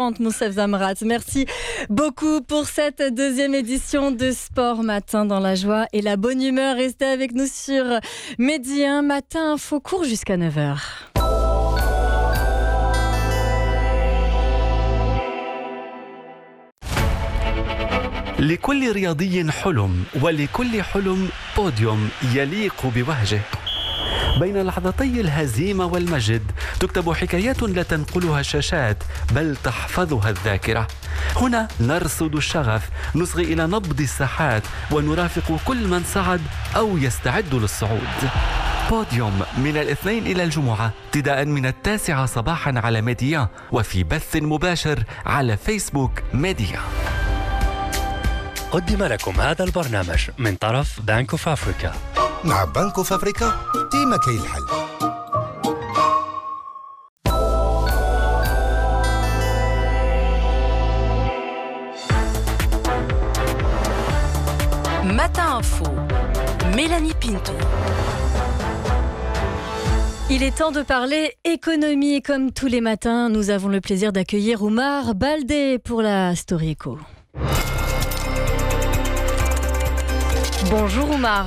8h40, Moussef Zamrat. Merci beaucoup pour cette deuxième édition de Sport Matin dans la joie et la bonne humeur. Restez avec nous sur Medi 1 Matin Info court jusqu'à 9h. لكل رياضي حلم ولكل حلم بوديوم يليق بوهجه. بين لحظتي الهزيمة والمجد تكتب حكايات لا تنقلها الشاشات بل تحفظها الذاكرة. هنا نرصد الشغف، نصغي إلى نبض الساحات ونرافق كل من صعد أو يستعد للصعود. بوديوم من الاثنين إلى الجمعة ابتداء من 9 صباحا على ميديا وفي بث مباشر على فيسبوك ميديا. قدم لكم هذا البرنامج من طرف بنك اوف افريكا. مع بنك اوف افريكا ديما كاين الحل. Matin Info, Mélanie Pinto. Il est temps de parler économie et comme tous les matins, nous avons le plaisir d'accueillir Oumar Baldé pour la Story Eco. Bonjour Oumar.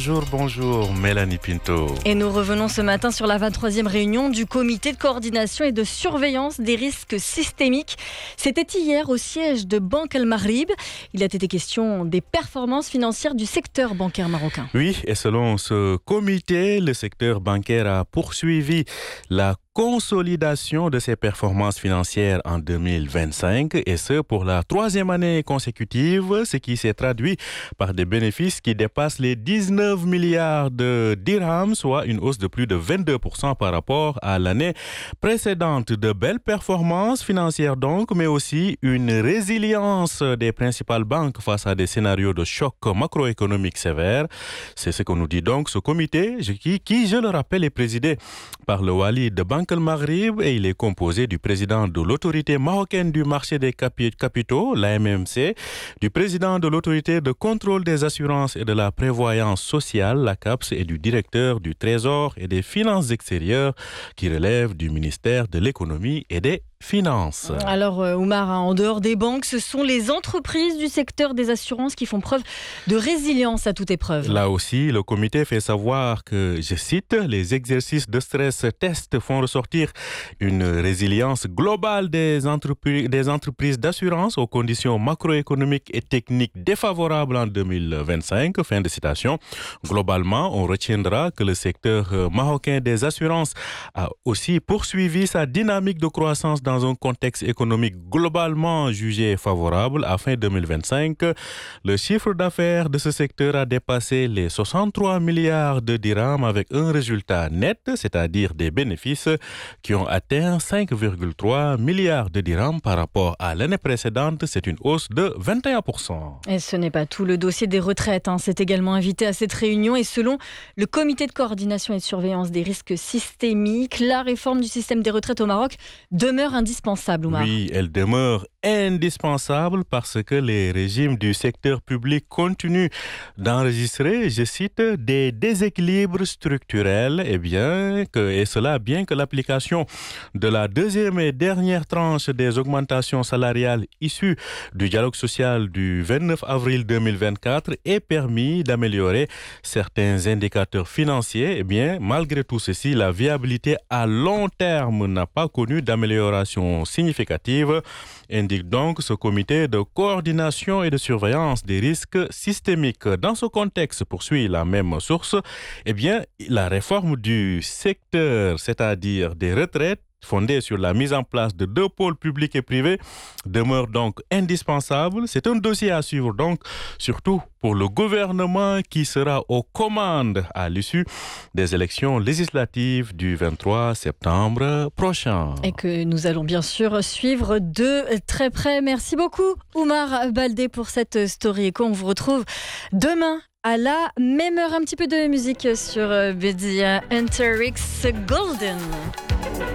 Bonjour Mélanie Pinto. Et nous revenons ce matin sur la 23e réunion du comité de coordination et de surveillance des risques systémiques. C'était hier au siège de Banque El Maghrib. Il a été question des performances financières du secteur bancaire marocain. Oui, et selon ce comité, le secteur bancaire a poursuivi la consolidation de ses performances financières en 2025 et ce pour la 3e année consécutive, ce qui s'est traduit par des bénéfices qui dépassent les 19 milliards de dirhams, soit une hausse de plus de 22% par rapport à l'année précédente. De belles performances financières donc, mais aussi une résilience des principales banques face à des scénarios de choc macroéconomique sévères. C'est ce que nous dit donc ce comité qui, je le rappelle, est présidé par le Wali de Banque El Maghrib et il est composé du président de l'autorité marocaine du marché des capitaux, l'AMMC, du président de l'autorité de contrôle des assurances et de la prévoyance sociale, la CAPS, et du directeur du Trésor et des finances extérieures qui relève du ministère de l'économie et des finances. Alors Oumar, en dehors des banques, ce sont les entreprises du secteur des assurances qui font preuve de résilience à toute épreuve. Là aussi, le comité fait savoir que, je cite, les exercices de stress test font ressortir une résilience globale des entreprises d'assurance aux conditions macroéconomiques et techniques défavorables en 2025. Fin de citation. Globalement, on retiendra que le secteur marocain des assurances a aussi poursuivi sa dynamique de croissance dans un contexte économique globalement jugé favorable. À fin 2025, le chiffre d'affaires de ce secteur a dépassé les 63 milliards de dirhams avec un résultat net, c'est-à-dire des bénéfices qui ont atteint 5,3 milliards de dirhams par rapport à l'année précédente. C'est une hausse de 21%. Et ce n'est pas tout. Le dossier des retraites s'est également invité à cette réunion et selon le comité de coordination et de surveillance des risques systémiques, la réforme du système des retraites au Maroc demeure indispensable, Oumar. Oui, elle demeure indispensable parce que les régimes du secteur public continuent d'enregistrer, je cite, des déséquilibres structurels et cela bien que l'application de la deuxième et dernière tranche des augmentations salariales issues du dialogue social du 29 avril 2024 ait permis d'améliorer certains indicateurs financiers. Malgré tout ceci, la viabilité à long terme n'a pas connu d'amélioration significative, indique donc ce comité de coordination et de surveillance des risques systémiques. Dans ce contexte, poursuit la même source, la réforme du secteur, c'est-à-dire des retraites, fondée sur la mise en place de 2 pôles publics et privés, demeure donc indispensable. C'est un dossier à suivre donc, surtout pour le gouvernement qui sera aux commandes à l'issue des élections législatives du 23 septembre prochain. Et que nous allons bien sûr suivre de très près. Merci beaucoup Oumar Baldé pour cette story éco. On vous retrouve demain à la même heure. Un petit peu de musique sur Bedia Enterix Golden.